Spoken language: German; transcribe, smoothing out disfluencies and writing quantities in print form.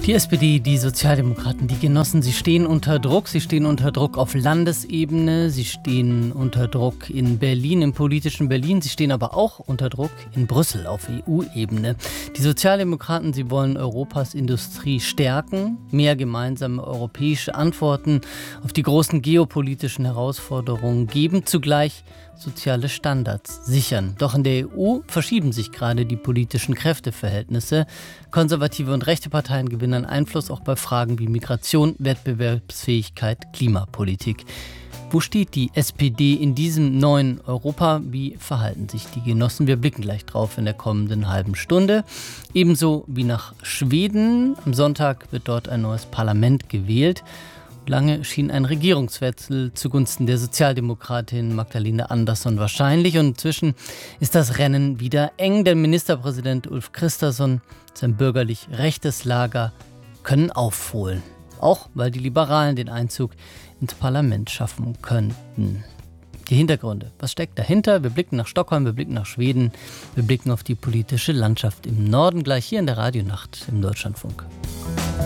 Die SPD, die Sozialdemokraten, die Genossen, sie stehen unter Druck. Sie stehen unter Druck auf Landesebene, sie stehen unter Druck in Berlin, im politischen Berlin. Sie stehen aber auch unter Druck in Brüssel auf EU-Ebene. Die Sozialdemokraten, sie wollen Europas Industrie stärken, mehr gemeinsame europäische Antworten auf die großen geopolitischen Herausforderungen geben, zugleich soziale Standards sichern. Doch in der EU verschieben sich gerade die politischen Kräfteverhältnisse. Konservative und rechte Parteien gewinnen Einfluss auch bei Fragen wie Migration, Wettbewerbsfähigkeit, Klimapolitik. Wo steht die SPD in diesem neuen Europa? Wie verhalten sich die Genossen? Wir blicken gleich drauf in der kommenden halben Stunde. Ebenso wie nach Schweden. Am Sonntag wird dort ein neues Parlament gewählt. Lange schien ein Regierungswechsel zugunsten der Sozialdemokratin Magdalena Andersson wahrscheinlich. Und inzwischen ist das Rennen wieder eng, denn Ministerpräsident Ulf Kristersson, sein bürgerlich rechtes Lager, können aufholen. Auch weil die Liberalen den Einzug ins Parlament schaffen könnten. Die Hintergründe, was steckt dahinter? Wir blicken nach Stockholm, wir blicken nach Schweden, wir blicken auf die politische Landschaft im Norden, gleich hier in der Radionacht im Deutschlandfunk.